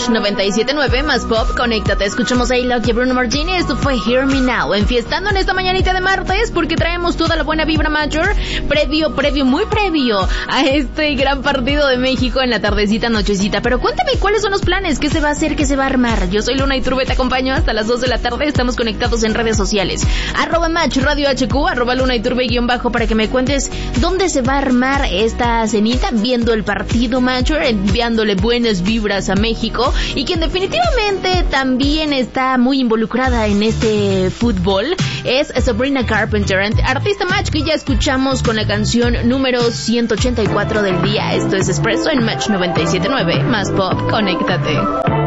Match 97.9 más pop, conéctate. Escuchamos a Lucky Bruno Martini. Esto fue Hear Me Now, enfiestando en esta mañanita de martes, porque traemos toda la buena vibra Major, muy previo a este gran partido de México en la tardecita, nochecita. Pero cuéntame, ¿cuáles son los planes? ¿Qué se va a hacer? ¿Qué se va a armar? Yo soy Luna Iturbe, te acompaño hasta las 2 de la tarde. Estamos conectados en redes sociales. @Match Radio HQ, @Luna Iturbe _ para que me cuentes dónde se va a armar esta cenita, viendo el partido Major, enviándole buenas vibras a México, y quien definitivamente también está muy involucrada en este fútbol es Sabrina Carpenter, artista Match que ya escuchamos con la canción número 184 del día. Esto es Expreso en Match 97.9 más pop, conéctate.